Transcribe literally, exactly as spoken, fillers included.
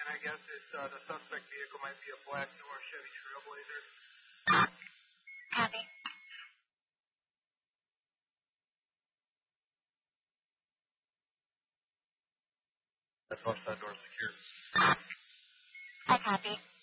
and I guess it's uh, the suspect vehicle might be a black door Chevy Trailblazer. Copy. That's north side door secure. I copy.